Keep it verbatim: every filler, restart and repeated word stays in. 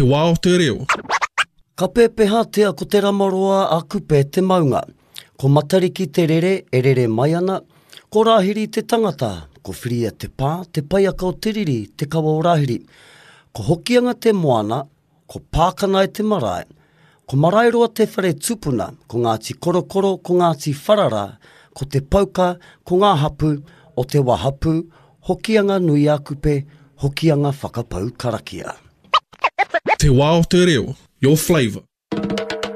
wā o te reo. Ka pēpeha tea ko te ramaroa a kupe te maunga. Ko matariki te rere, e rere mai ana. Ko rāhiri te tangata, ko whiria te pā, te paiaka o te riri, te kawa o rāhiri. Ko hokianga te moana, ko pākana e te marae. Ko marae roa te whare tupuna, ko Ngāti Korokoro, ko Ngāti Wharara, ko te pauka, ko ngā hapu, o te wahapu, hokianga nui a kupe, hokianga whakapau karakia. Te wā o te reo, your flavour.